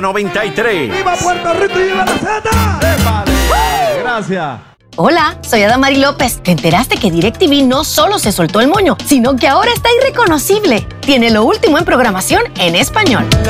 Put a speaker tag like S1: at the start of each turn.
S1: 93.
S2: ¡Viva Puerto Rico y viva la Z!
S3: Gracias.
S4: Hola, soy Adamari López. ¿Te enteraste que DirecTV no solo se soltó el moño, sino que ahora está irreconocible? Tiene lo último en programación en español.